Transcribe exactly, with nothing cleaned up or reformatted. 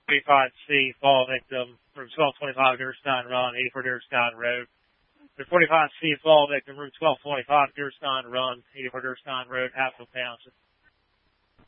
forty-five C, fall victim, room twelve twenty-five, Durstein Run, eighty-four Durstein Road. The forty-five C, fall victim, room twelve twenty-five, Durstein Run, eighty-four Durstein Road, Hatfield Township.